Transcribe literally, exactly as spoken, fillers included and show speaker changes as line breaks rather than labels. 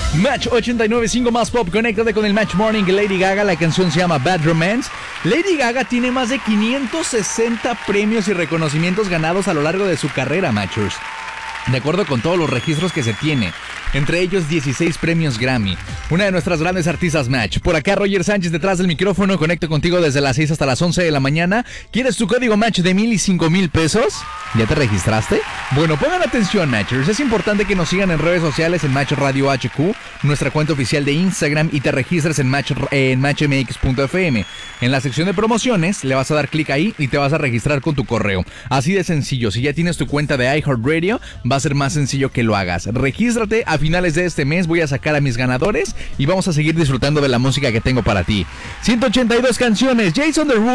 Match ochenta y nueve punto cinco más pop. Conéctate con el Match Morning de Lady Gaga. La canción se llama Bad Romance. Lady Gaga tiene más de quinientos sesenta premios y reconocimientos ganados a lo largo de su carrera, Matchers. De acuerdo con todos los registros que se tiene, entre ellos dieciséis premios Grammy. Una de nuestras grandes artistas, Match. Por acá Roger Sánchez detrás del micrófono. Conecto contigo desde las seis hasta las once de la mañana. ¿Quieres tu código Match de mil y cinco mil pesos? ¿Ya te registraste? Bueno, pongan atención, Matchers. Es importante que nos sigan en redes sociales en Match Radio H Q, nuestra cuenta oficial de Instagram, y te registres en, Match, en match m x punto f m. En la sección de promociones le vas a dar clic ahí y te vas a registrar con tu correo. Así de sencillo. Si ya tienes tu cuenta de iHeartRadio, va a ser más sencillo que lo hagas. Regístrate. A finales de este mes voy a sacar a mis ganadores y vamos a seguir disfrutando de la música que tengo para ti. ciento ochenta y dos canciones. Jason Derulo